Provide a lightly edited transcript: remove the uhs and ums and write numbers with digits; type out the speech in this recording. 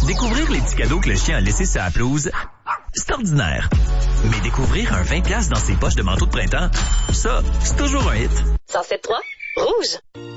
Découvrir les petits cadeaux que le chien a laissés sur la pelouse, c'est ordinaire. Mais découvrir un 20$ dans ses poches de manteau de printemps, ça, c'est toujours un hit. 107.3 Rouge.